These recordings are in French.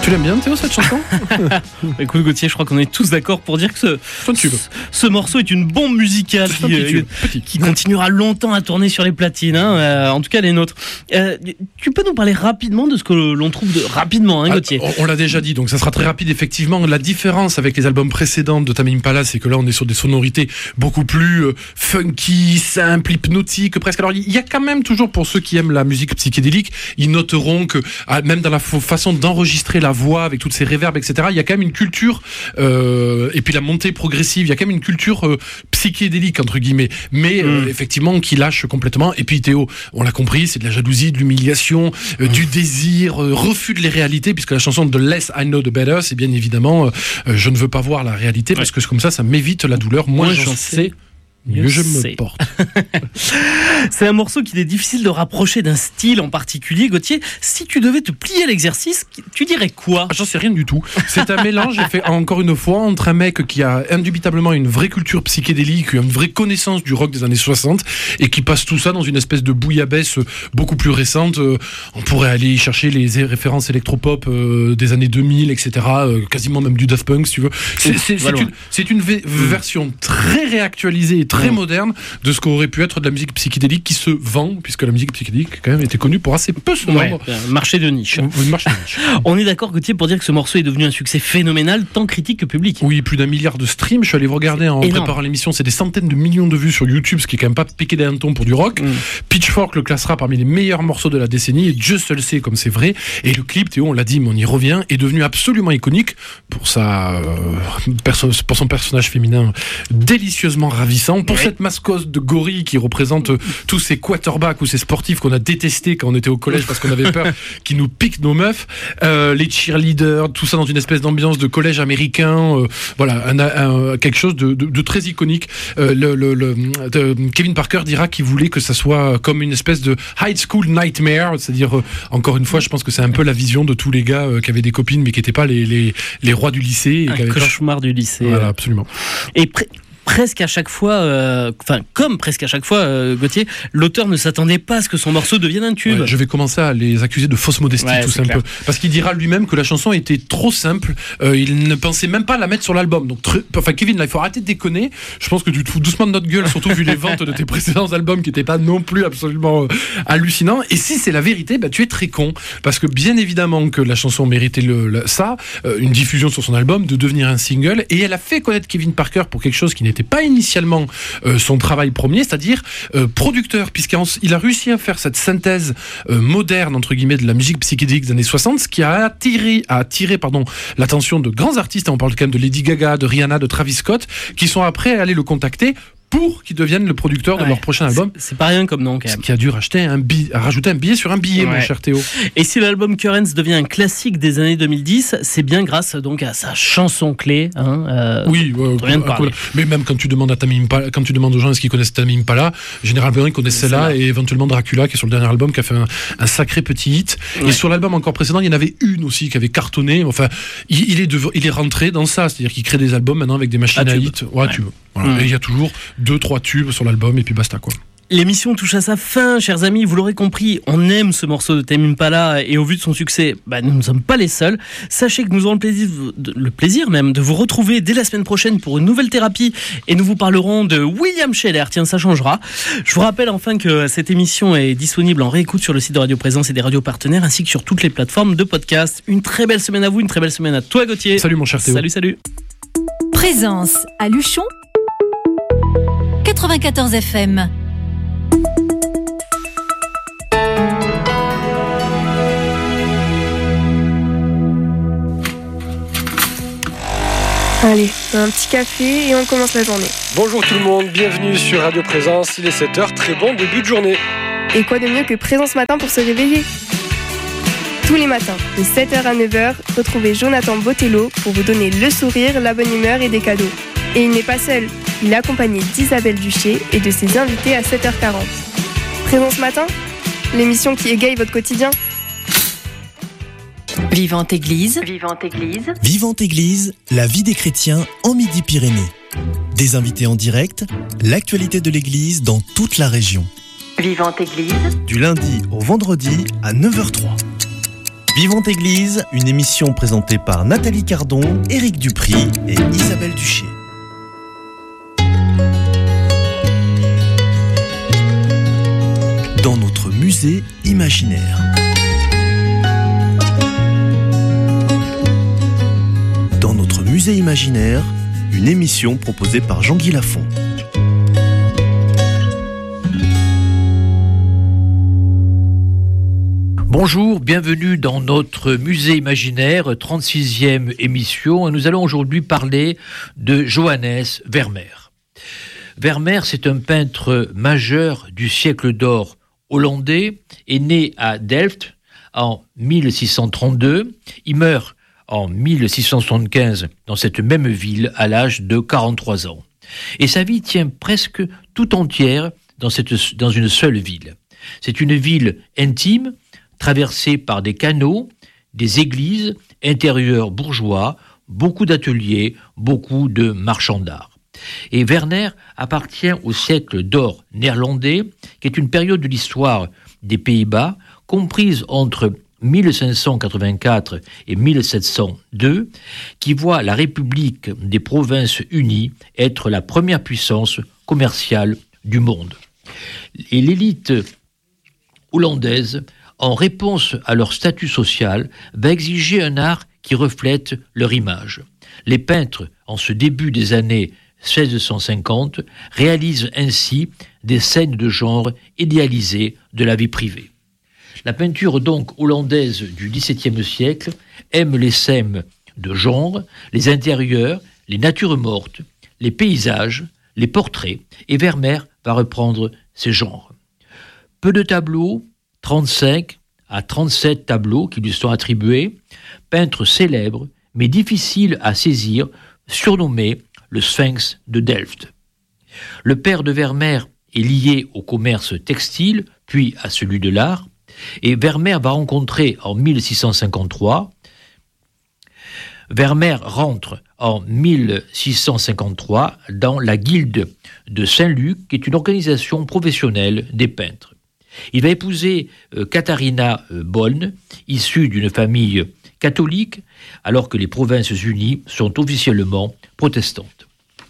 Tu l'aimes bien, Théo, cette chanson? Écoute, Gauthier, je crois qu'on est tous d'accord pour dire que ce morceau est une bombe musicale qui continuera longtemps à tourner sur les platines, en tout cas les nôtres. Tu peux nous parler rapidement de ce que l'on trouve rapidement, Gauthier? On l'a déjà dit, donc ça sera très rapide. Effectivement, la différence avec les albums précédents de Tame Impala, c'est que là, on est sur des sonorités beaucoup plus funky, simples, hypnotiques, presque. Alors, il y a quand même toujours, pour ceux qui aiment la musique psychédélique, ils noteront que même dans la façon d'enregistrer la voix avec toutes ces réverbes, etc., il y a quand même une culture, et puis la montée progressive, il y a quand même une culture psychédélique, entre guillemets, mais effectivement, qui lâche complètement. Et puis Théo, on l'a compris, c'est de la jalousie, de l'humiliation, du désir, refus de les réalités, puisque la chanson de Less I Know The Better, c'est bien évidemment je ne veux pas voir la réalité, parce que comme ça m'évite la douleur. Moi, j'en sais, mieux je me porte. C'est un morceau qu'il est difficile de rapprocher d'un style en particulier. Gauthier, si tu devais te plier à l'exercice, tu dirais quoi? J'en sais rien du tout. C'est un mélange, j'ai fait encore une fois, entre un mec qui a indubitablement une vraie culture psychédélique, une vraie connaissance du rock des années 60, et qui passe tout ça dans une espèce de bouillabaisse beaucoup plus récente. On pourrait aller chercher les références électropop des années 2000, etc., quasiment même du Daft Punk, si tu veux. C'est une version très réactualisée et très moderne de ce qu'aurait pu être de la musique psychédélique qui se vend, puisque la musique psychédélique quand même était connue pour assez peu se vendre. Marché de niche. On est d'accord, Gauthier, pour dire que ce morceau est devenu un succès phénoménal, tant critique que public. Oui, plus d'1 milliard de streams. Je suis allé regarder en préparant l'émission, c'est des centaines de millions de vues sur YouTube, ce qui est quand même pas piqué d'un ton pour du rock. Pitchfork le classera parmi les meilleurs morceaux de la décennie, et Dieu seul sait comme c'est vrai. Et le clip, Théo, on l'a dit, mais on y revient, est devenu absolument iconique pour pour son personnage féminin délicieusement ravissant, pour cette mascotte de gorille qui représente tous ces quarterbacks ou ces sportifs qu'on a détestés quand on était au collège parce qu'on avait peur qu'ils nous piquent nos meufs, les cheerleaders, tout ça dans une espèce d'ambiance de collège américain, quelque chose de très iconique. Kevin Parker dira qu'il voulait que ça soit comme une espèce de high school nightmare, c'est-à-dire encore une fois, je pense que c'est un peu la vision de tous les gars qui avaient des copines mais qui n'étaient pas les rois du lycée. Un cauchemar du lycée. Voilà, absolument. Et presque à chaque fois, Gauthier, l'auteur ne s'attendait pas à ce que son morceau devienne un tube. Je vais commencer à les accuser de fausse modestie, tout simple. Parce qu'il dira lui-même que la chanson était trop simple. Il ne pensait même pas la mettre sur l'album. Donc, Kevin, là, il faut arrêter de déconner. Je pense que tu te fous doucement de notre gueule, surtout vu les ventes de tes précédents albums qui n'étaient pas non plus absolument hallucinants. Et si c'est la vérité, tu es très con. Parce que bien évidemment que la chanson méritait une diffusion sur son album, de devenir un single. Et elle a fait connaître Kevin Parker pour quelque chose qui n'était pas initialement son travail premier, c'est-à-dire producteur, puisqu'il a réussi à faire cette synthèse moderne, entre guillemets, de la musique psychédélique des années 60, ce qui a attiré l'attention de grands artistes. On parle quand même de Lady Gaga, de Rihanna, de Travis Scott, qui sont après allés le contacter pour qu'ils deviennent le producteur de leur prochain album. C'est pas rien comme nom, quand même. Ce qui a dû rajouter un billet sur un billet, mon cher Théo. Et si l'album Currents devient un classique des années 2010, c'est bien grâce donc à sa chanson clé. Mais même quand tu demandes aux gens est-ce qu'ils connaissent Tame Impala, généralement ils connaissent celle-là et éventuellement Dracula, qui est sur le dernier album, qui a fait un sacré petit hit. Et sur l'album encore précédent, il y en avait une aussi qui avait cartonné. Enfin, il est rentré dans ça, c'est-à-dire qu'il crée des albums maintenant avec des machines à hits. Tube. Voilà. Et il y a toujours 2-3 tubes sur l'album et puis basta, quoi. L'émission touche à sa fin, chers amis, vous l'aurez compris, on aime ce morceau de Tame Impala et au vu de son succès, nous ne sommes pas les seuls. Sachez que nous aurons le plaisir même de vous retrouver dès la semaine prochaine pour une nouvelle thérapie et nous vous parlerons de William Scheller. Tiens, ça changera. Je vous rappelle enfin que cette émission est disponible en réécoute sur le site de Radio Présence et des radios partenaires ainsi que sur toutes les plateformes de podcast. Une très belle semaine à vous, une très belle semaine à toi, Gauthier. Salut mon cher Théo. Salut. Présence à Luchon 94 FM. Allez, un petit café et on commence la journée. Bonjour tout le monde, bienvenue sur Radio Présence, il est 7h, très bon début de journée. Et quoi de mieux que Présence Matin pour se réveiller ? Tous les matins, de 7h à 9h, retrouvez Jonathan Botello pour vous donner le sourire, la bonne humeur et des cadeaux. Et il n'est pas seul, il est accompagné d'Isabelle Duché et de ses invités à 7h40. Présence Matin, l'émission qui égaye votre quotidien. Vivante Église. Vivante Église, la vie des chrétiens en Midi-Pyrénées. Des invités en direct, l'actualité de l'Église dans toute la région. Vivante Église. Du lundi au vendredi à 9h03. Vivante Église, une émission présentée par Nathalie Cardon, Éric Dupry et Isabelle Duché. Dans notre musée imaginaire. Dans notre musée imaginaire, une émission proposée par Jean-Guy Lafont. Bonjour, bienvenue dans notre musée imaginaire, 36e émission. Et nous allons aujourd'hui parler de Johannes Vermeer. Vermeer, c'est un peintre majeur du siècle d'or hollandais, est né à Delft en 1632. Il meurt en 1675 dans cette même ville à l'âge de 43 ans. Et sa vie tient presque tout entière dans une seule ville. C'est une ville intime, traversée par des canaux, des églises, intérieurs bourgeois, beaucoup d'ateliers, beaucoup de marchands d'art. Et Vermeer appartient au siècle d'or néerlandais, qui est une période de l'histoire des Pays-Bas, comprise entre 1584 et 1702, qui voit la République des Provinces-Unies être la première puissance commerciale du monde. Et l'élite hollandaise, en réponse à leur statut social, va exiger un art qui reflète leur image. Les peintres, en ce début des années 1650, réalisent ainsi des scènes de genre idéalisées de la vie privée. La peinture donc hollandaise du XVIIe siècle aime les scènes de genre, les intérieurs, les natures mortes, les paysages, les portraits, et Vermeer va reprendre ces genres. Peu de tableaux, 35 à 37 tableaux qui lui sont attribués, peintre célèbre mais difficile à saisir, surnommé le Sphinx de Delft. Le père de Vermeer est lié au commerce textile, puis à celui de l'art, et Vermeer va rencontrer en 1653. Vermeer rentre en 1653 dans la Guilde de Saint-Luc, qui est une organisation professionnelle des peintres. Il va épouser Katharina Bolln, issue d'une famille catholique, alors que les Provinces-Unies sont officiellement protestantes.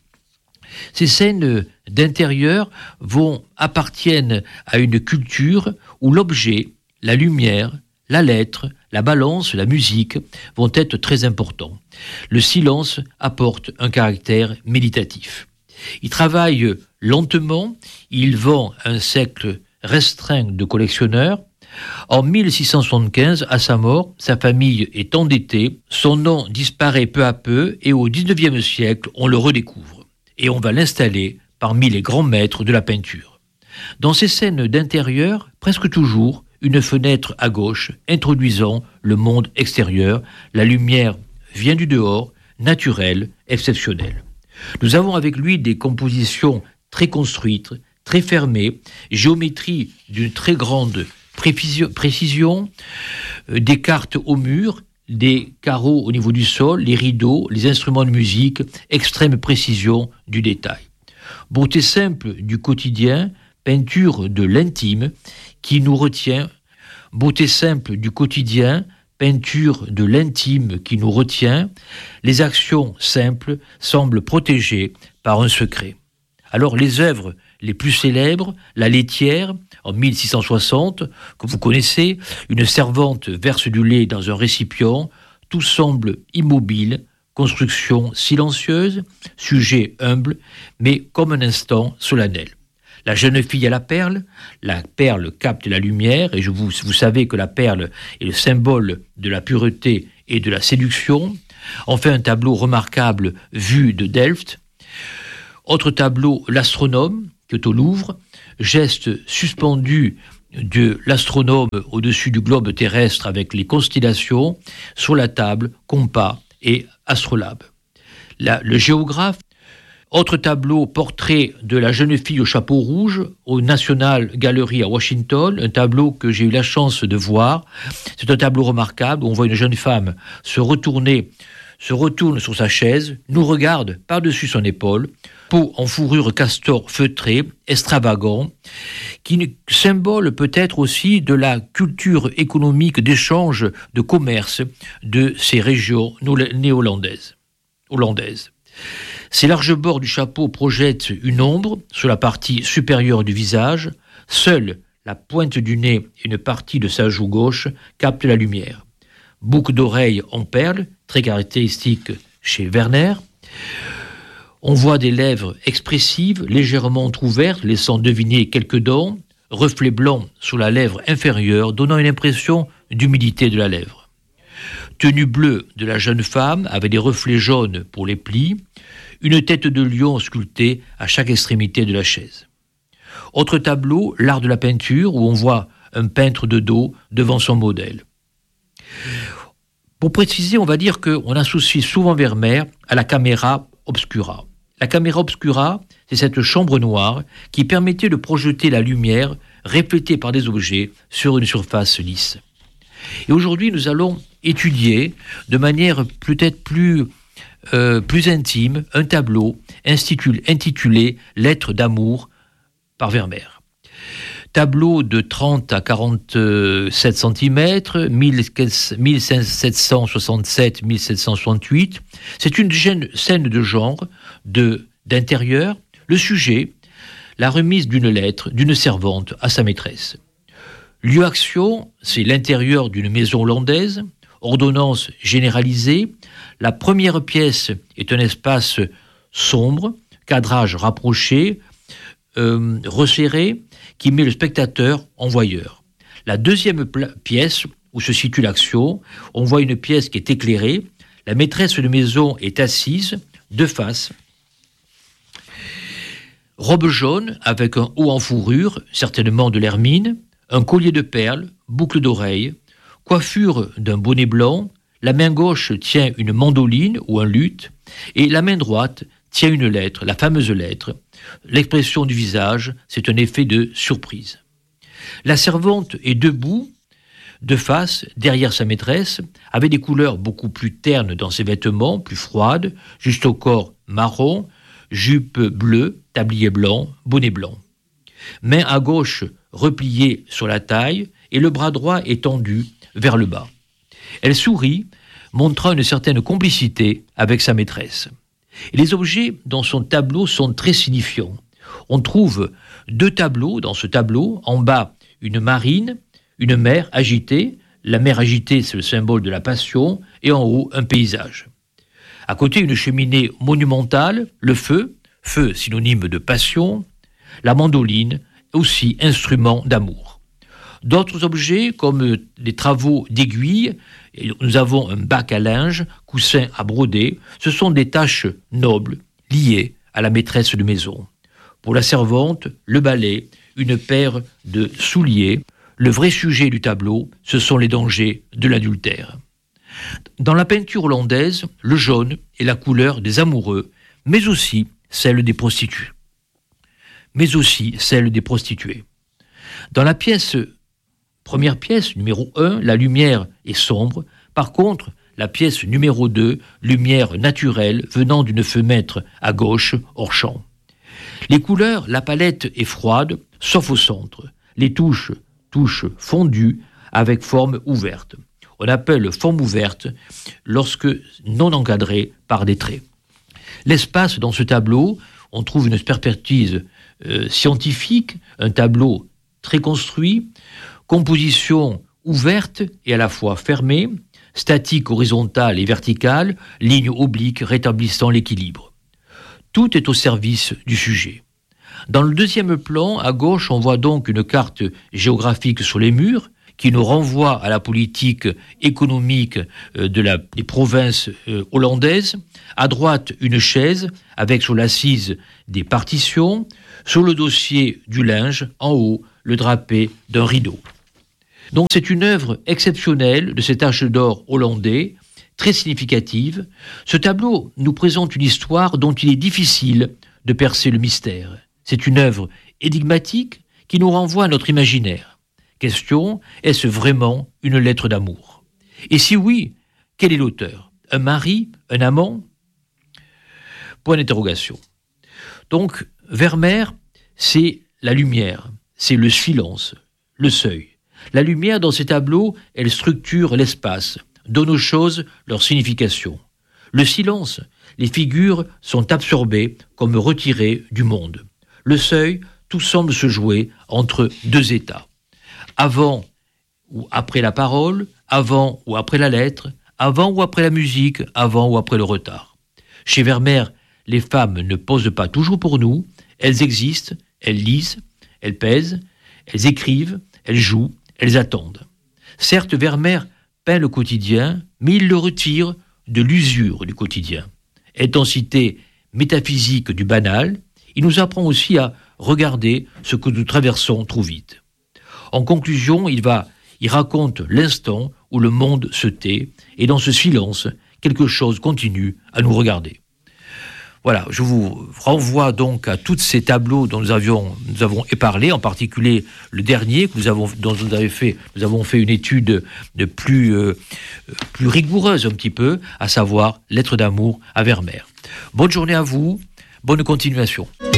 Ces scènes d'intérieur appartiennent à une culture où l'objet, la lumière, la lettre, la balance, la musique vont être très importants. Le silence apporte un caractère méditatif. Il travaille lentement, il vend un cercle restreint de collectionneurs. En 1675, à sa mort, sa famille est endettée, son nom disparaît peu à peu et au XIXe siècle, on le redécouvre. Et on va l'installer parmi les grands maîtres de la peinture. Dans ces scènes d'intérieur, presque toujours, une fenêtre à gauche introduisant le monde extérieur. La lumière vient du dehors, naturelle, exceptionnelle. Nous avons avec lui des compositions très construites, très fermées, géométrie d'une très grande précision, des cartes au mur, des carreaux au niveau du sol, les rideaux, les instruments de musique, extrême précision du détail. Beauté simple du quotidien, peinture de l'intime qui nous retient. Beauté simple du quotidien, peinture de l'intime qui nous retient. Les actions simples semblent protégées par un secret. Alors les œuvres les plus célèbres, La laitière, en 1660, que vous connaissez, une servante verse du lait dans un récipient, tout semble immobile, construction silencieuse, sujet humble, mais comme un instant solennel. La jeune fille à la perle capte la lumière, et vous savez que la perle est le symbole de la pureté et de la séduction. Enfin, un tableau remarquable vu de Delft. Autre tableau, l'astronome, qui est au Louvre, geste suspendu de l'astronome au-dessus du globe terrestre avec les constellations, sur la table, compas et astrolabe. Le géographe. Autre tableau, portrait de la jeune fille au chapeau rouge, au National Gallery à Washington, un tableau que j'ai eu la chance de voir. C'est un tableau remarquable où on voit une jeune femme se retourner se retourne sur sa chaise, nous regarde par-dessus son épaule, peau en fourrure castor feutrée, extravagant, qui symbole peut-être aussi de la culture économique d'échange, de commerce de ces régions néo-hollandaises. Ses larges bords du chapeau projettent une ombre sur la partie supérieure du visage. Seule la pointe du nez et une partie de sa joue gauche captent la lumière. Boucle d'oreilles en perles, très caractéristique chez Werner. On voit des lèvres expressives, légèrement entrouvertes, laissant deviner quelques dents. Reflet blanc sur la lèvre inférieure, donnant une impression d'humidité de la lèvre. Tenue bleue de la jeune femme, avec des reflets jaunes pour les plis. Une tête de lion sculptée à chaque extrémité de la chaise. Autre tableau, l'art de la peinture, où on voit un peintre de dos devant son modèle. Pour préciser, on va dire qu'on associe souvent Vermeer à la caméra obscura. La caméra obscura, c'est cette chambre noire qui permettait de projeter la lumière reflétée par des objets sur une surface lisse. Et aujourd'hui, nous allons étudier de manière peut-être plus intime un tableau intitulé « Lettres d'amour » par Vermeer. Tableau de 30 à 47 cm, 1767-1768. C'est une scène de genre, d'intérieur. Le sujet, la remise d'une lettre d'une servante à sa maîtresse. Lieu-action, c'est l'intérieur d'une maison hollandaise. Ordonnance généralisée. La première pièce est un espace sombre, cadrage rapproché, resserré, qui met le spectateur en voyeur. La deuxième pièce, où se situe l'action, on voit une pièce qui est éclairée. La maîtresse de maison est assise, de face. Robe jaune, avec un haut en fourrure, certainement de l'hermine, un collier de perles, boucle d'oreilles, coiffure d'un bonnet blanc. La main gauche tient une mandoline ou un luth, et la main droite tient une lettre, la fameuse lettre. L'expression du visage, c'est un effet de surprise. La servante est debout, de face, derrière sa maîtresse, avec des couleurs beaucoup plus ternes dans ses vêtements, plus froides, juste au corps marron, jupe bleue, tablier blanc, bonnet blanc. Main à gauche repliée sur la taille et le bras droit étendu vers le bas. Elle sourit, montrant une certaine complicité avec sa maîtresse. Et les objets dans son tableau sont très signifiants. On trouve deux tableaux dans ce tableau. En bas, une marine, une mer agitée. La mer agitée, c'est le symbole de la passion. Et en haut, un paysage. À côté, une cheminée monumentale, le feu synonyme de passion. La mandoline, aussi instrument d'amour. D'autres objets, comme des travaux d'aiguille, nous avons un bac à linge, coussin à broder, ce sont des tâches nobles, liées à la maîtresse de maison. Pour la servante, le balai, une paire de souliers. Le vrai sujet du tableau, ce sont les dangers de l'adultère. Dans la peinture hollandaise, le jaune est la couleur des amoureux, mais aussi celle des prostituées. Dans la première pièce, numéro 1, la lumière est sombre. Par contre, la pièce numéro 2, lumière naturelle venant d'une fenêtre à gauche, hors champ. Les couleurs, la palette est froide, sauf au centre. Les touches fondues avec forme ouverte. On appelle forme ouverte lorsque non encadrée par des traits. L'espace dans ce tableau, on trouve une expertise scientifique, un tableau très construit, composition ouverte et à la fois fermée, statique horizontale et verticale, ligne oblique rétablissant l'équilibre. Tout est au service du sujet. Dans le deuxième plan, à gauche, on voit donc une carte géographique sur les murs qui nous renvoie à la politique économique des provinces hollandaises. À droite, une chaise avec sur l'assise des partitions. Sur le dossier du linge, en haut, le drapé d'un rideau. Donc c'est une œuvre exceptionnelle de cet âge d'or hollandais, très significative. Ce tableau nous présente une histoire dont il est difficile de percer le mystère. C'est une œuvre énigmatique qui nous renvoie à notre imaginaire. Question, est-ce vraiment une lettre d'amour? Et si oui, quel est l'auteur? Un mari, un amant? Point d'interrogation. Donc, Vermeer, c'est la lumière, c'est le silence, le seuil. La lumière, dans ces tableaux, elle structure l'espace, donne aux choses leur signification. Le silence, les figures sont absorbées comme retirées du monde. Le seuil, tout semble se jouer entre deux états. Avant ou après la parole, avant ou après la lettre, avant ou après la musique, avant ou après le retard. Chez Vermeer, les femmes ne posent pas toujours pour nous, elles existent, elles lisent, elles pèsent, elles écrivent, elles jouent, elles attendent. Certes, Vermeer peint le quotidien, mais il le retire de l'usure du quotidien. Intensité métaphysique du banal, il nous apprend aussi à regarder ce que nous traversons trop vite. En conclusion, il raconte l'instant où le monde se tait, et dans ce silence, quelque chose continue à nous regarder. Voilà, je vous renvoie donc à tous ces tableaux dont nous avons parlé, en particulier le dernier dont nous avons fait une étude de plus rigoureuse un petit peu, à savoir Lettres d'amour à Vermeer. Bonne journée à vous, bonne continuation.